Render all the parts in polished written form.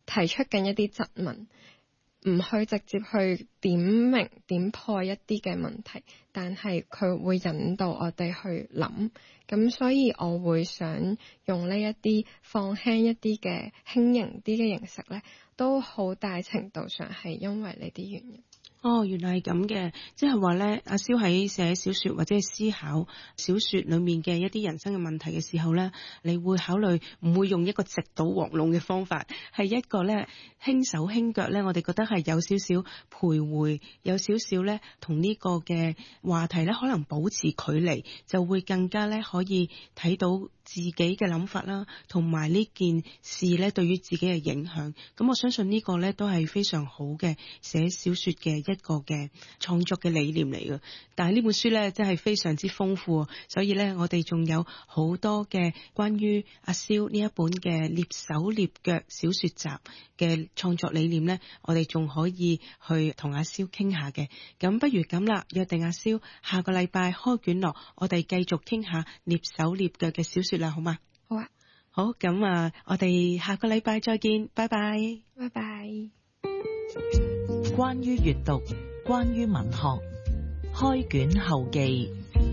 提出緊一啲質問，唔去直接去點明點破一啲嘅問題，但係佢會引導我哋去諗。咁所以我會想用呢一啲放輕一啲嘅輕盈啲嘅形式咧，都好大程度上係因為呢啲原因。 哦，原來係咁嘅，即係話咧，阿蕭喺寫小說或者係思考小說裏面嘅一啲人生嘅問題嘅時候咧，你會考慮唔會用一個直搗黃龍嘅方法，係一個咧輕手輕腳咧，我哋覺得係有少少徘徊，有少少咧同呢個嘅話題咧可能保持距離，就會更加咧可以睇到自己嘅諗法啦，同埋呢件事咧對於自己嘅影響。咁我相信呢個咧都係非常好嘅寫小說嘅一個嘅創作嘅理念嚟嘅。但係呢本書咧真係非常之豐富，所以咧我哋仲有好多嘅關於阿蕭呢一本嘅躡手躡腳小說集嘅創作理念咧，我哋仲可以去同阿蕭傾下嘅。咁不如咁啦，約定阿蕭下個禮拜開卷樂，我哋繼續傾下躡手躡腳嘅小說啦，好嗎？ 好啊， 好，咁啊，我哋下個禮拜再見，拜拜， 拜拜。 關於閱讀，關於文學，開卷後記。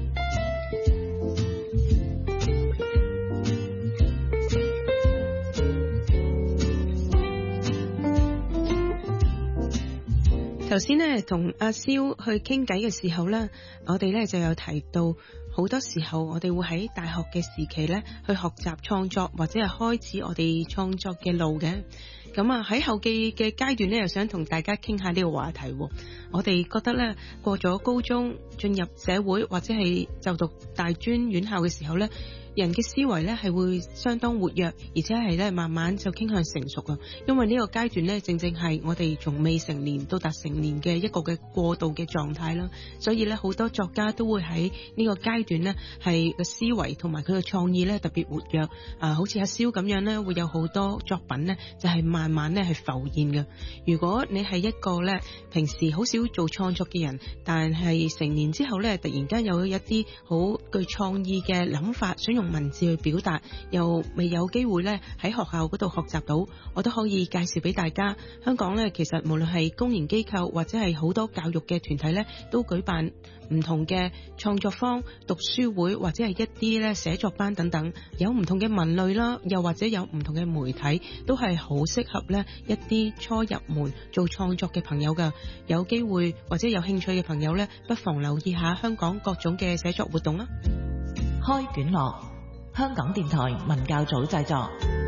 頭先呢同阿蕭去傾偈嘅時候呢，我哋呢就有提到好多時候我哋會喺大學嘅時期呢去學習創作，或者係開始我哋創作嘅路嘅。咁啊喺後記嘅階段呢，又想同大家傾下呢個話題。我哋覺得呢，過咗高中進入社會或者係就讀大專院校嘅時候呢，人嘅思維咧係會相當活躍，而且係咧慢慢就傾向成熟啊。因為呢個階段咧，正正係我哋從未成年到達成年嘅一個嘅過渡嘅狀態啦。所以咧，好多作家都會喺呢個階段咧，係個思維同埋佢嘅創意咧特別活躍。好似阿蕭咁樣咧，會有好多作品咧，就係慢慢咧係浮現嘅。如果你係一個咧平時好少做創作嘅人，但係成年之後咧，突然間有一啲好具創意嘅諗法，想用文字去表達，又未有機會咧喺學校嗰度學習到，我都可以介紹俾大家。香港咧，其實無論係公營機構或者係好多教育嘅團體咧，都舉辦唔同嘅創作坊、讀書會或者係一啲咧寫作班等等，有唔同嘅文類啦，又或者有唔同嘅媒體，都係好適合咧一啲初入門做創作嘅朋友噶。有機會或者有興趣嘅朋友咧，不妨留意下香港各種嘅寫作活動啦。 開卷樂，香港電台文教組製作。